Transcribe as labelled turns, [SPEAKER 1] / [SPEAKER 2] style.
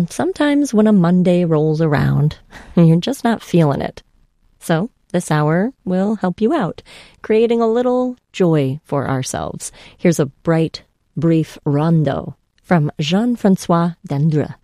[SPEAKER 1] And sometimes when a Monday rolls around, you're just not feeling it. So this hour will help you out, creating a little joy for ourselves. Here's a bright, brief rondo from Jean-François Dandre.